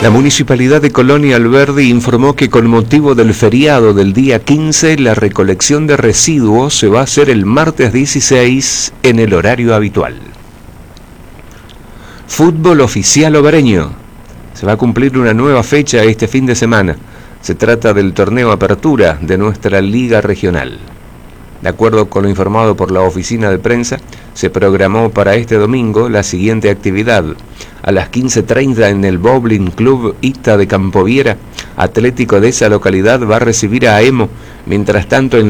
La Municipalidad de Colonia Alberdi informó que con motivo del feriado del día 15, la recolección de residuos se va a hacer el martes 16 en el horario habitual. Fútbol oficial hogareño. Se va a cumplir una nueva fecha este fin de semana. Se trata del torneo Apertura de nuestra Liga Regional. De acuerdo con lo informado por la oficina de prensa, se programó para este domingo la siguiente actividad. A las 15:30 en el Bowling Club Ita de Campoviera, Atlético de esa localidad va a recibir a Emo. Mientras tanto, en